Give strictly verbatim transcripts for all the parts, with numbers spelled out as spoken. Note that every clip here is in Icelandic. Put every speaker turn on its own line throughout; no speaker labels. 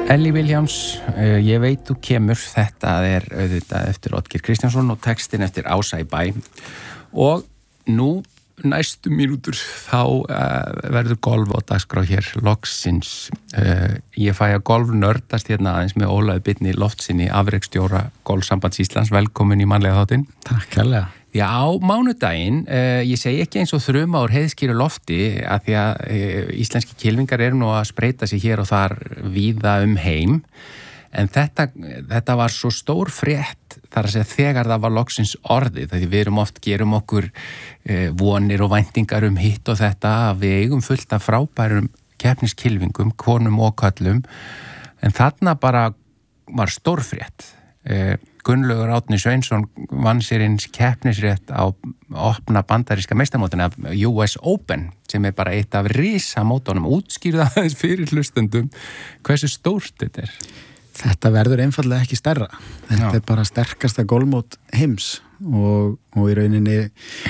Ellie Williams, uh, ég veit þú kemur, þetta er auðvitað eftir Oddgeir Kristjánsson og textin eftir Ása í bæ og nú næstu mínútur þá uh, verður golf á dagskrá hér loksins. Uh, ég fæ að golf nördast hérna aðeins með Ólafi Birni Loftsinni, afreksstjóra Golfsambands Íslands, velkomin í mannlega þáttinn.
Takk kærlega.
Já, á mánudaginn, uh, ég segi ekki eins og þruma úr heiðskýru lofti að því að uh, íslenski kylfingar eru nú að spreita sig hér og þar víða um heim en þetta, þetta var svo stór frétt þar að segja þegar það var loksins orðið því við erum oft gerum okkur uh, vonir og væntingar um hitt og þetta að við eigum fullt af frábærum keppniskylfingum, konum og köllum en þarna bara var stór frétt. Uh, Gunnlaugur Árni Sveinsson vann sér eins keppnisrétt á opna bandaríska meistarmótinu U S Open sem er bara eitt af risamótunum útskýrða aðeins fyrir hlustendum hversu stórt þetta er.
Þetta verður einfallega ekki stærra. Þetta Já. Er bara sterkasta golfmót heims og, og í rauninni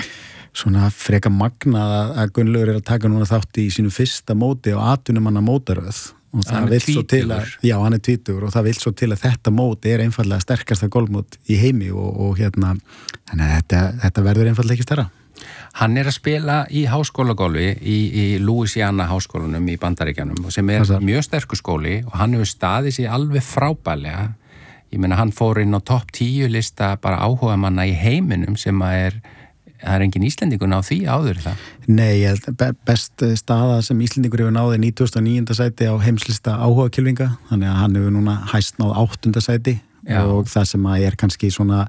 svona freka magnað að Gunnlaugur er að taka núna þátt í sínu fyrsta móti á atvinnumanna mótaröð. Og það vill svo til að, já, hann er tvítugur og það vill svo til að þetta mót er einfallega sterkasta golfmót í heimi og, og hérna, þannig að þetta, þetta verður einfallega ekki stærra.
Hann er að spila í háskólagolfi í, í Louisiana háskólanum í Bandaríkjanum sem er Þessar. mjög sterkur skóli og hann hefur staðið sér alveg frábælega. Ég meina hann fór inn á topp tíu lista bara áhuga manna í heiminum sem að er það er engin Íslendingur á því áður það?
Nei, ég held best staða sem Íslendingur hefur náði nítugasta og níunda sæti á heimslista áhuga kylfinga, þannig að hann hefur núna hæst náð áttunda sæti Já. Og það sem að er kannski svona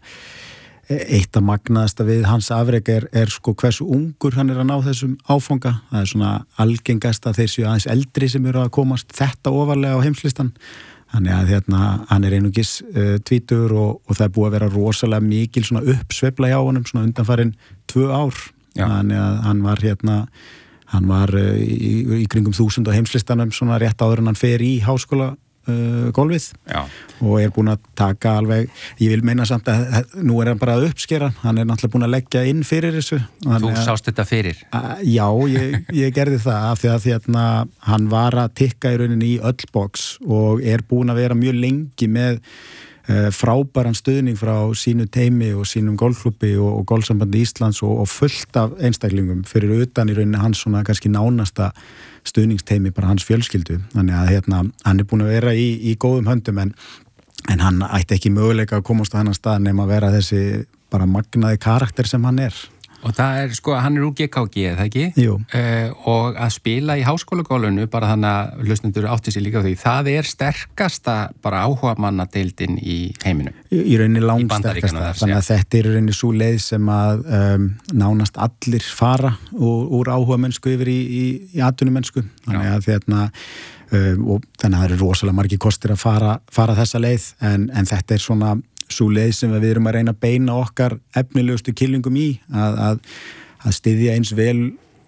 eitt að magnaðasta við hans afrek er, er sko hversu ungur hann er að ná þessum áfanga, það er svona algengast að þeir séu aðeins eldri sem eru að komast þetta ofarlega á heimslistan. Þannig að hérna, hann er einungis uh, tvítugur og, og það er búið að vera rosalega mikil svona uppsveifla hjá honum svona undanfarin tvö ár. Já. Þannig að hann var hérna, hann var uh, í, í kringum þúsund á heimslistanum svona rétt áður en hann fer í háskóla uh, golfið Já. Og er búin að taka alveg, ég vil meina samt að nú er hann bara að uppskera, hann er náttúrulega búin að leggja inn fyrir þessu.
Þú sást þetta fyrir?
Að, já, ég, ég gerði það af því að hérna, hann var að tikka í rauninni í öll box og er búin að vera mjög lengi með uh, frábæran stuðning frá sínu teimi og sínum golfklubbi og, og Golfsambandi Íslands og, og fullt af einstaklingum fyrir utan í rauninni hans svona kannski nánasta stuðningsteimi bara hans fjölskyldu. Þannig að hérna, hann er búin að vera í, í góðum höndum en En hann ætti ekki möguleika að komast á hennar stað nema að vera þessi bara magnaði karakter sem hann er.
Og það er sko, hann er úr G K G, eða ekki?
Jú.
Uh, og að spila í háskólagólfinu, bara þannig að hlustendur átti sér líka á því, það er sterkasta bara áhuga mannadeildin í heiminum.
Í, í rauninni langsterkasta, þannig að þetta er í rauninni svo leið sem að um, nánast allir fara úr, úr áhuga mennsku yfir í, í, í atvinnumennsku. Þannig að þetta Um, og þannig að það eru rosalega margir kostir að fara, fara þessa leið en, en þetta er svona svo leið sem við erum að reyna að beina okkar efnilegustu kyllingum í að, að, að styðja eins vel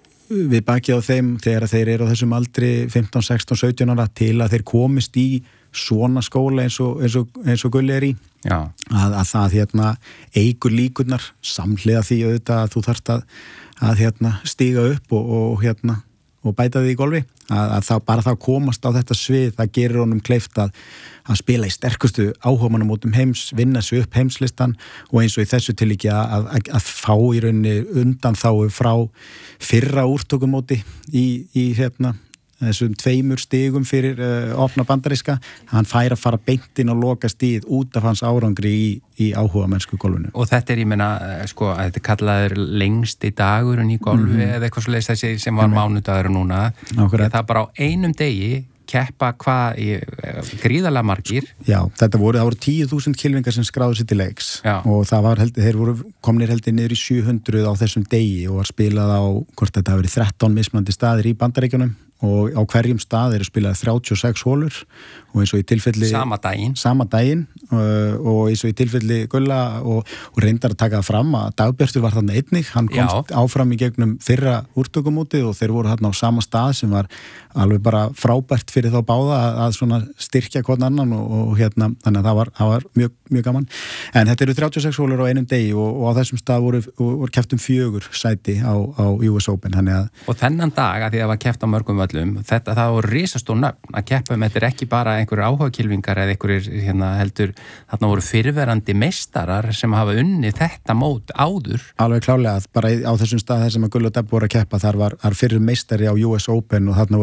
við bakið á þeim þegar þeir eru á þessum aldri fimmtán, sextán, sautján ára til að þeir komist í svona skóla eins og, eins og, eins og Gulli er í að, að það hérna eigur líkurnar samhliða því auðvitað að þú þarft að, að hérna stíga upp og, og hérna og bæta því í golfi, að, að það bara þá komast á þetta svið, það gerir honum kleift að, að spila í sterkustu áhugamannamótum heims, vinna sig upp heimslistan og eins og í þessu tilíki að, að, að fá í rauninni undan þá frá fyrra úrtökumóti í, í hérna þessum tveimur stigum fyrir uh, opna bandaríska, hann fær að fara beint inn og loka stíð út af hans árangri í, í áhuga mennsku golfinu.
Og þetta er, ég meina, sko, að þetta kallaður lengsti dagurinn í golfi mm-hmm. eða eitthvað svo leiðist þessi sem var mánudagur núna. Það er bara á einum degi keppa hvað í gríðarlega margir.
Já, þetta voru, það voru tíu þúsund kylfingar sem skráðu sér til leiks Já. Og það var heldur, þeir voru komnir heldur niður í sjö hundruð á þessum degi og var spilað á, hvort þetta hafi verið þrettán mismunandi staðir í Bandaríkjunum og á hverjum stað eru spilað þrjátíu og sex hólur og eins og í tilfelli
sama daginn,
sama daginn uh, og eins og í tilfelli Gulla og, og reyndar að taka það fram að Dagbjartur var þarna einnig, hann komst Já. Áfram í gegnum fyrra úrtökumótið og þeir voru þarna á sama stað sem var alveg bara frábært fyrir þá báða að, að svona styrkja hvern annan og, og hérna, þannig að það var, það var mjög, mjög gaman en þetta eru þrjátíu og sex hólur á einum degi og, og á þessum stað voru, voru keppt um fjögur sæti á, á U S Open að...
og þennan dag að því að það var keppt á mörgum öllum, þetta það voru risastór nöfn að keppa um, þetta er ekki bara einhverjir áhugakylfingar eða einhverjir hérna, heldur, þarna voru fyrirverandi meistarar sem hafa unnið þetta mót áður.
Alveg klálega, bara á þessum stað þar sem að Gull og Debba voru að keppa, þar var fyrir meistari á U S Open og þarna